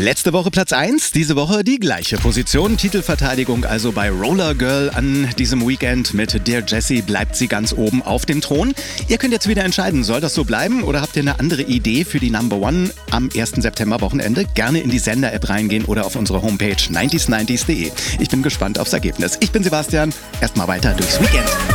Letzte Woche Platz 1, diese Woche die gleiche Position. Titelverteidigung also bei Roller Girl an diesem Weekend. Mit Dear Jessie bleibt sie ganz oben auf dem Thron. Ihr könnt jetzt wieder entscheiden, soll das so bleiben oder habt ihr eine andere Idee für die Number One am 1. September Wochenende? Gerne in die Sender-App reingehen oder auf unsere Homepage 90s90s.de. Ich bin gespannt aufs Ergebnis. Ich bin Sebastian. Erstmal weiter durchs Weekend.